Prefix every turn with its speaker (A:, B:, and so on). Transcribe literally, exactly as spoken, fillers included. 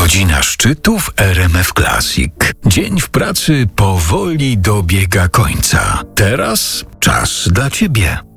A: Godzina szczytu w R M F Classic. Dzień w pracy powoli dobiega końca. Teraz czas dla Ciebie.